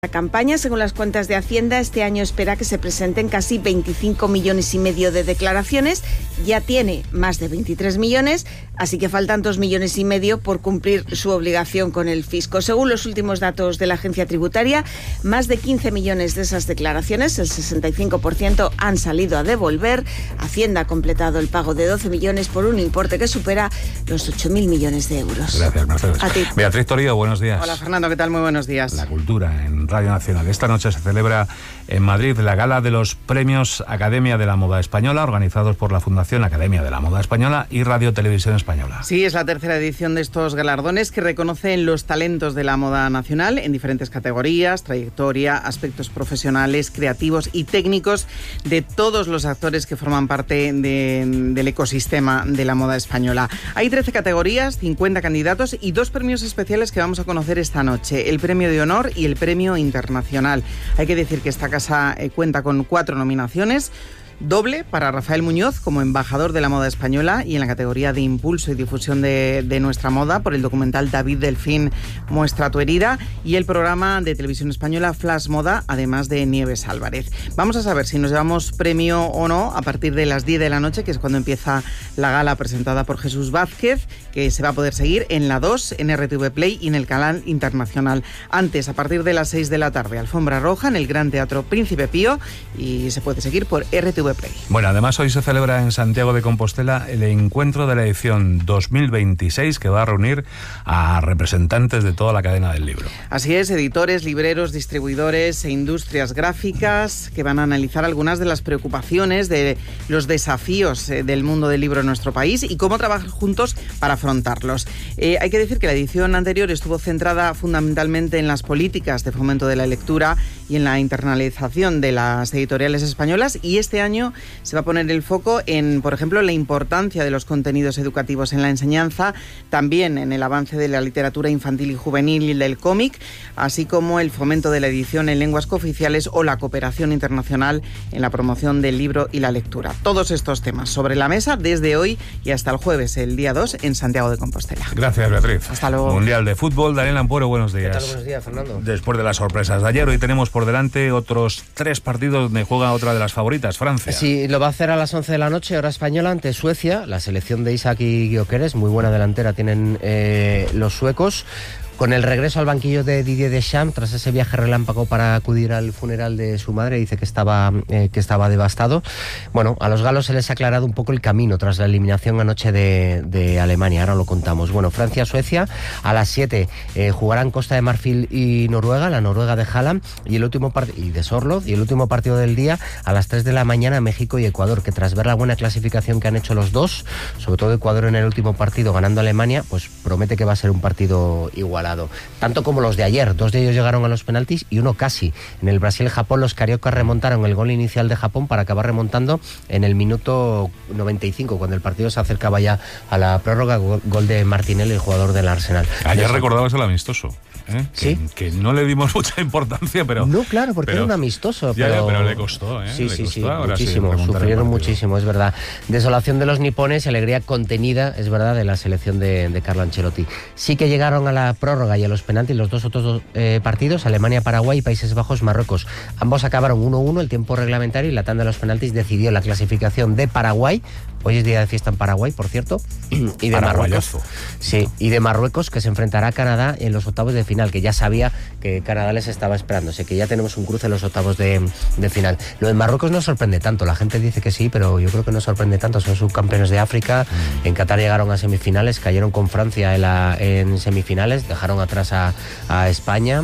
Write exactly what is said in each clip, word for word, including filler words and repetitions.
La campaña, según las cuentas de Hacienda, este año espera que se presenten casi veinticinco millones y medio de declaraciones. Ya tiene más de veintitrés millones, así que faltan dos millones y medio por cumplir su obligación con el fisco. Según los últimos datos de la agencia tributaria, más de quince millones de esas declaraciones, el sesenta y cinco por ciento, han salido a devolver. Hacienda ha completado el pago de doce millones por un importe que supera los ocho mil millones de euros. Gracias, Mercedes. A ti. Beatriz Torío, buenos días. Hola, Fernando, ¿qué tal? Muy buenos días. La cultura en Radio Nacional. Esta noche se celebra en Madrid la gala de los premios Academia de la Moda Española, organizados por la Fundación Academia de la Moda Española y Radio Televisión Española. Sí, es la tercera edición de estos galardones que reconocen los talentos de la moda nacional en diferentes categorías, trayectoria, aspectos profesionales, creativos y técnicos de todos los actores que forman parte de, del ecosistema de la moda española. Hay trece categorías, cincuenta candidatos y dos premios especiales que vamos a conocer esta noche, el Premio de Honor y el Premio Internacional. Hay que decir que esta casa eh, cuenta con cuatro nominaciones. Doble para Rafael Muñoz como embajador de la moda española y en la categoría de impulso y difusión de, de nuestra moda por el documental David Delfín, Muestra tu herida, y el programa de televisión española Flash Moda, además de Nieves Álvarez. Vamos a saber si nos llevamos premio o no a partir de las diez de la noche, que es cuando empieza la gala presentada por Jesús Vázquez, que se va a poder seguir en la dos, en R T V Play y en el canal internacional. Antes, a partir de las seis de la tarde, Alfombra Roja en el Gran Teatro Príncipe Pío, y se puede seguir por R T V Play. Bueno, además hoy se celebra en Santiago de Compostela el encuentro de la edición dos mil veintiséis, que va a reunir a representantes de toda la cadena del libro. Así es, editores, libreros, distribuidores e industrias gráficas que van a analizar algunas de las preocupaciones de los desafíos eh, del mundo del libro en nuestro país y cómo trabajar juntos para afrontarlos. Eh, hay que decir que la edición anterior estuvo centrada fundamentalmente en las políticas de fomento de la lectura y en la internalización de las editoriales españolas, y este año se va a poner el foco en, por ejemplo, la importancia de los contenidos educativos en la enseñanza, también en el avance de la literatura infantil y juvenil y del cómic, así como el fomento de la edición en lenguas cooficiales o la cooperación internacional en la promoción del libro y la lectura. Todos estos temas sobre la mesa desde hoy y hasta el jueves, el día dos, en Santiago de Compostela. Gracias, Beatriz. Hasta luego. Mundial de Fútbol, Daniel Ampuero, buenos días. ¿Qué tal? Buenos días, Fernando. Después de las sorpresas de ayer, hoy tenemos por delante otros tres partidos donde juega otra de las favoritas, Francia. Sí, lo va a hacer a las once de la noche, hora española, ante Suecia. La selección de Isaac y Gyökeres, muy buena delantera tienen eh, los suecos. Con el regreso al banquillo de Didier Deschamps, tras ese viaje relámpago para acudir al funeral de su madre, dice que estaba, eh, que estaba devastado. Bueno, a los galos se les ha aclarado un poco el camino tras la eliminación anoche de, de Alemania, ahora lo contamos. Bueno, Francia-Suecia, a las siete eh, jugarán Costa de Marfil y Noruega, la Noruega de Haaland, y el último part- y de Sorloth, y el último partido del día a las tres de la mañana, México y Ecuador, que tras ver la buena clasificación que han hecho los dos, sobre todo Ecuador en el último partido ganando a Alemania, pues promete que va a ser un partido igualado. Tanto como los de ayer, dos de ellos llegaron a los penaltis y uno casi. En el Brasil-Japón los cariocas remontaron el gol inicial de Japón para acabar remontando en el minuto noventa y cinco, cuando el partido se acercaba ya a la prórroga, gol de Martinelli, el jugador del Arsenal. Ayer Eso... recordabas el amistoso. ¿Eh? ¿Sí? Que, que no le dimos mucha importancia, pero... No, claro, porque pero, era un amistoso. Ya, pero... ya, pero le costó, ¿eh? Sí, le sí, costó, sí, muchísimo, sí, sufrieron muchísimo, es verdad. Desolación de los nipones, alegría contenida, es verdad, de la selección de, de Carlo Ancelotti. Sí que llegaron a la prórroga y a los penaltis los dos otros dos, eh, partidos, Alemania-Paraguay y Países Bajos-Marruecos. Ambos acabaron uno uno, el tiempo reglamentario, y la tanda de los penaltis decidió la clasificación de Paraguay. Hoy es día de fiesta en Paraguay, por cierto, y de Marruecos. Sí, y de Marruecos, que se enfrentará a Canadá en los octavos de final, que ya sabía que Canadá les estaba esperando, o sea que ya tenemos un cruce en los octavos de, de final. Lo de Marruecos no sorprende tanto, la gente dice que sí, pero yo creo que no sorprende tanto, son subcampeones de África, mm. en Qatar llegaron a semifinales, cayeron con Francia en, la, en semifinales, dejaron atrás a, a España.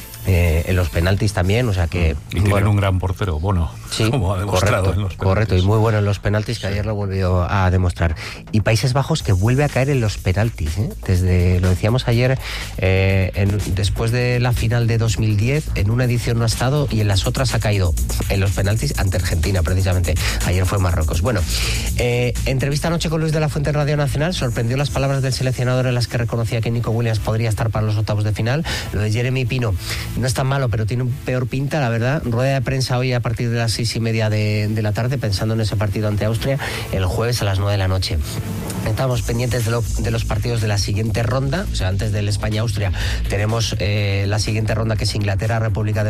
Eh, en los penaltis también, o sea que... Y tienen bueno, un gran portero, Bono, sí, como ha demostrado correcto, en los penaltis. Correcto, y muy bueno en los penaltis, que sí. Ayer lo volvió a demostrar. Y Países Bajos, que vuelve a caer en los penaltis, ¿eh? Desde, lo decíamos ayer, eh, en, después de la final de dos mil diez, en una edición no ha estado y en las otras ha caído en los penaltis ante Argentina, precisamente. Ayer fue Marruecos. Bueno, eh, entrevista anoche con Luis de la Fuente en Radio Nacional, sorprendió las palabras del seleccionador en las que reconocía que Nico Williams podría estar para los octavos de final. Lo de Jeremy Pino no es tan malo, pero tiene un peor pinta, la verdad. Rueda de prensa hoy a partir de las seis y media de, de la tarde, pensando en ese partido ante Austria, el jueves a las nueve de la noche. Estamos pendientes de, lo, de los partidos de la siguiente ronda, o sea, antes del España-Austria tenemos eh, la siguiente ronda, que es Inglaterra-República de